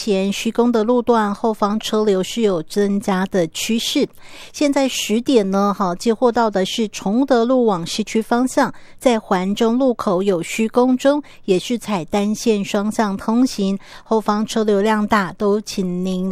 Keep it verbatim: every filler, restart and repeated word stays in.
前施工的路段后方车流是有增加的趋势。现在十点呢，好，接获到的是崇德路往市区方向，在环中路口有施工中，也是采单线双向通行，后方车流量大，都请您